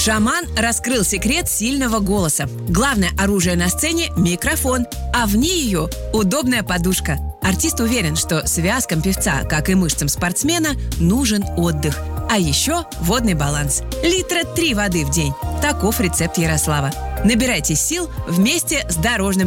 Шаман раскрыл секрет сильного голоса. Главное оружие на сцене – микрофон, а вне ее – удобная подушка. Артист уверен, что связкам певца, как и мышцам спортсмена, нужен отдых. А еще водный баланс. 3 литра воды в день. Таков рецепт Ярослава. Набирайте сил вместе с дорожным